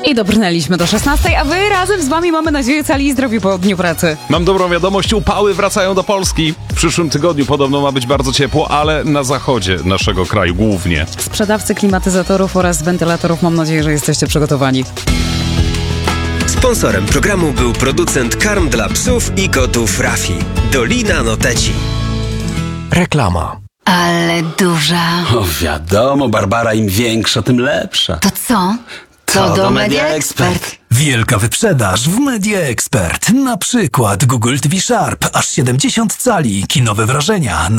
I dobrnęliśmy do 16, a wy razem z wami, mamy nadzieję, cali i zdrowi po dniu pracy. Mam dobrą wiadomość, upały wracają do Polski. W przyszłym tygodniu podobno ma być bardzo ciepło, ale na zachodzie naszego kraju głównie. Sprzedawcy klimatyzatorów oraz wentylatorów, mam nadzieję, że jesteście przygotowani. Sponsorem programu był producent karm dla psów i kotów Rafi. Dolina Noteci. Reklama. Ale duża. O, wiadomo, Barbara, im większa, tym lepsza. To co? To do Media Expert. Wielka wyprzedaż w Media Expert. Na przykład Google TV Sharp, aż 70 cali, kinowe wrażenia.